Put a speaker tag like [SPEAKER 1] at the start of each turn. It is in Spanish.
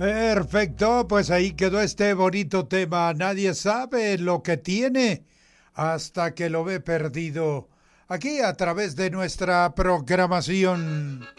[SPEAKER 1] Perfecto, pues ahí quedó este bonito tema. Nadie sabe lo que tiene hasta que lo ve perdido. Aquí a través de nuestra programación.